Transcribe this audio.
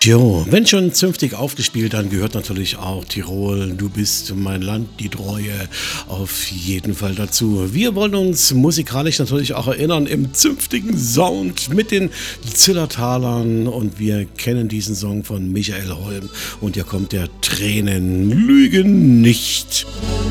Jo, wenn schon zünftig aufgespielt, dann gehört natürlich auch Tirol, du bist mein Land, die Treue auf jeden Fall dazu. Wir wollen uns musikalisch natürlich auch erinnern im zünftigen Sound mit den Zillertalern und wir kennen diesen Song von Michael Holm und hier kommt der Tränen lügen nicht.